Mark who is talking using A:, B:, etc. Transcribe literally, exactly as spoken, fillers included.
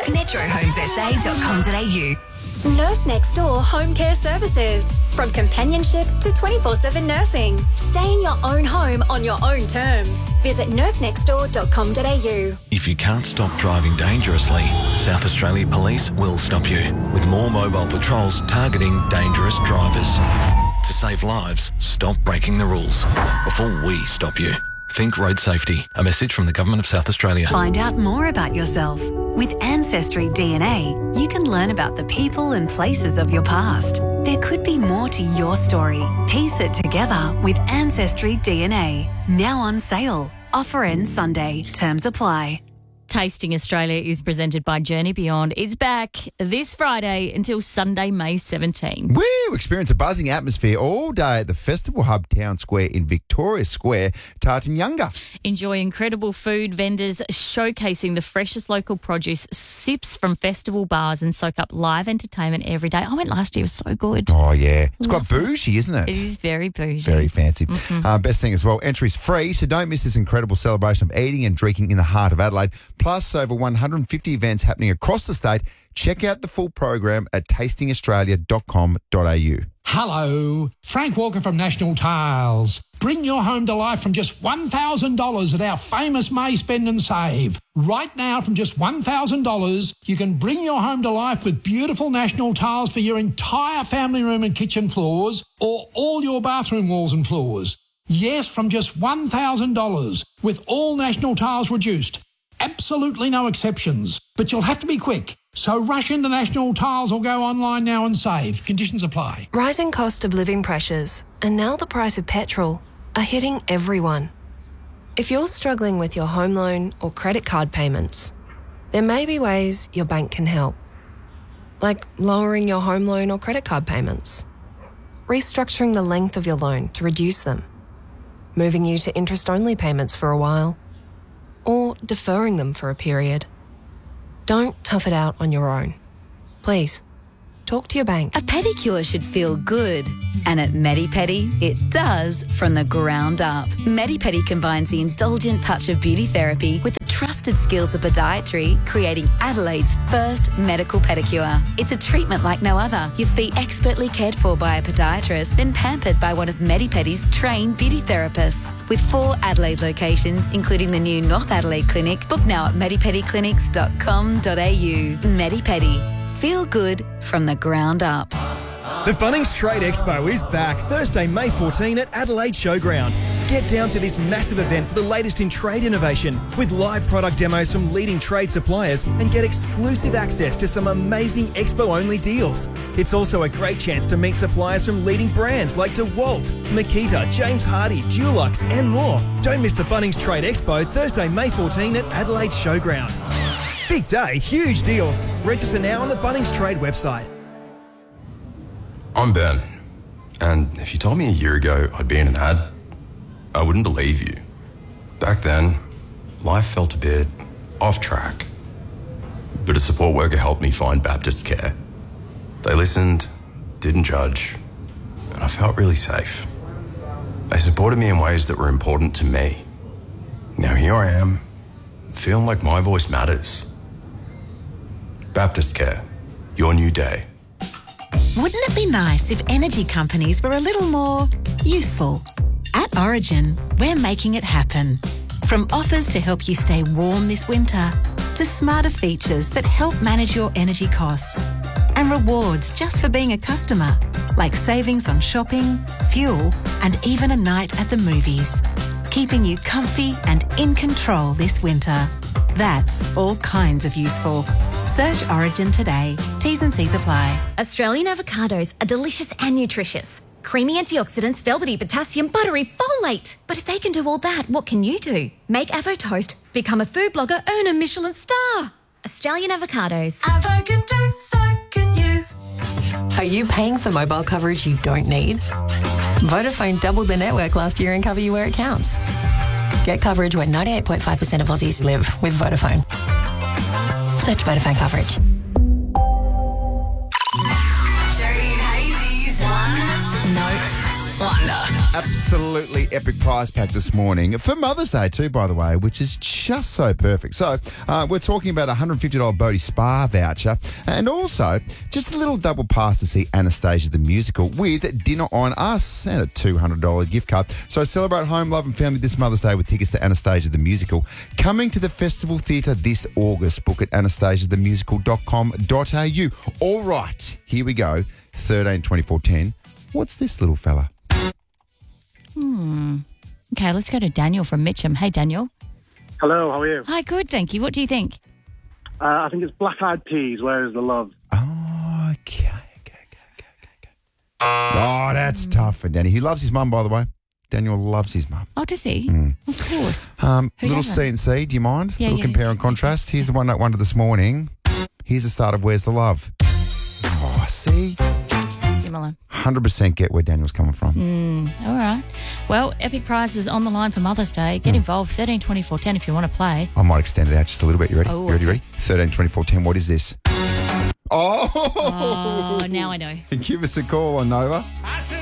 A: metro homes s a dot com dot a u.
B: Nurse Next Door Home Care Services. From companionship to twenty-four seven nursing. Stay in your own home on your own terms. Visit nurse next door dot com dot a u.
C: If you can't stop driving dangerously, South Australia Police will stop you with more mobile patrols targeting dangerous drivers. To save lives, stop breaking the rules before we stop you. Think road safety. A message from the Government of South Australia.
A: Find out more about yourself. With Ancestry D N A, you can learn about the people and places of your past. There could be more to your story. Piece it together with Ancestry D N A. Now on sale. Offer ends Sunday. Terms apply.
D: Tasting Australia is presented by Journey Beyond. It's back this Friday until Sunday, May seventeenth.
E: Woo! Experience a buzzing atmosphere all day at the Festival Hub Town Square in Victoria Square, Tartanyunga.
D: Enjoy incredible food, vendors showcasing the freshest local produce, sips from festival bars, and soak up live entertainment every day. I went last year. It was so good.
E: Oh, yeah. It's quite
D: Lovely.
E: bougie, isn't it?
D: It is very bougie.
E: Very fancy.
D: Mm-hmm.
E: Uh, best thing as well, entry's free, so don't miss this incredible celebration of eating and drinking in the heart of Adelaide. Plus, over one hundred fifty events happening across the state. Check out the full program at tasting australia dot com dot a u.
F: Hello, Frank Walker from National Tiles. Bring your home to life from just one thousand dollars at our famous May Spend and Save. Right now, from just one thousand dollars, you can bring your home to life with beautiful National Tiles for your entire family room and kitchen floors, or all your bathroom walls and floors. Yes, from just one thousand dollars, with all National Tiles reduced. Absolutely no exceptions, but you'll have to be quick. So rush into National Tiles or go online now and save. Conditions apply.
G: Rising cost of living pressures and now the price of petrol are hitting everyone. If you're struggling with your home loan or credit card payments, there may be ways your bank can help. Like lowering your home loan or credit card payments, restructuring the length of your loan to reduce them, moving you to interest-only payments for a while, or deferring them for a period. Don't tough it out on your own. Please, talk to your bank.
A: A pedicure should feel good. And at MediPedi, it does from the ground up. MediPedi combines the indulgent touch of beauty therapy with the trusted skills of podiatry, creating Adelaide's first medical pedicure. It's a treatment like no other. Your feet expertly cared for by a podiatrist, then pampered by one of MediPedi's trained beauty therapists. With four Adelaide locations, including the new North Adelaide Clinic, book now at medipedi clinics dot com dot a u. MediPedi. Feel good from the ground up.
H: The Bunnings Trade Expo is back Thursday, May fourteenth at Adelaide Showground. Get down to this massive event for the latest in trade innovation with live product demos from leading trade suppliers and get exclusive access to some amazing expo-only deals. It's also a great chance to meet suppliers from leading brands like DeWalt, Makita, James Hardie, Dulux and more. Don't miss the Bunnings Trade Expo Thursday, May fourteenth at Adelaide Showground. Big day, huge deals. Register now on the Bunnings Trade website.
I: I'm Ben, and if you told me a year ago I'd be in an ad, I wouldn't believe you. Back then, life felt a bit off track. But a support worker helped me find Baptist Care. They listened, didn't judge, and I felt really safe. They supported me in ways that were important to me. Now here I am, feeling like my voice matters. Baptist Care, your new day.
J: Wouldn't it be nice if energy companies were a little more useful? At Origin, we're making it happen. From offers to help you stay warm this winter, to smarter features that help manage your energy costs, and rewards just for being a customer, like savings on shopping, fuel, and even a night at the movies. Keeping you comfy and in control this winter. That's all kinds of useful. Search Origin today. T's and C's apply.
B: Australian avocados are delicious and nutritious. Creamy antioxidants, velvety potassium, buttery folate. But if they can do all that, what can you do? Make Avo Toast, become a food blogger, earn a Michelin star. Australian avocados.
K: Avo can do, so can you. Are you paying for mobile coverage you don't need? Vodafone doubled their network last year and cover you where it counts. Get coverage where ninety-eight point five percent of Aussies live with Vodafone. Search Vodafone coverage.
A: Joe Hazy's one note
E: Wonder. Absolutely epic prize pack this morning for Mother's Day too, by the way, which is just so perfect. So uh, we're talking about a one hundred fifty dollars Bodie Spa voucher and also just a little double pass to see Anastasia the Musical with Dinner on Us and a two hundred dollars gift card. So celebrate home, love and family this Mother's Day with tickets to Anastasia the Musical. Coming to the Festival Theatre this August. Book at anastasia the musical dot com dot a u. All right, here we go. thirteen twenty-four ten. What's this little fella?
D: Hmm. Okay, let's go to Daniel from Mitcham. Hey, Daniel.
L: Hello, how are you?
D: Hi, good, thank you. What do you think?
L: Uh, I think it's Black Eyed Peas, Where is the Love?
E: Oh, okay, okay, okay, okay, okay. Oh, that's tough for Danny. He loves his mum, by the way. Daniel loves his mum.
D: Oh, does he?
E: Mm.
D: Of course.
E: Um,
D: Who
E: little
D: doesn't?
E: C and C, do you mind?
D: Yeah,
E: little
D: yeah,
E: compare
D: yeah.
E: and contrast. Here's the one note wonder this morning. Here's the start of Where's the Love? Oh, see?
D: Similar.
E: one hundred percent get where Daniel's coming from.
D: Mm, all right. Well, epic prizes on the line for Mother's Day. Get involved. thirteen twenty-four ten if you want to play.
E: I might extend it out just a little bit. You ready?
D: Oh,
E: you ready?
D: okay.
E: Ready? thirteen twenty-four ten. What is this? Oh!
D: Oh, now I know.
E: Give us a call on Nova.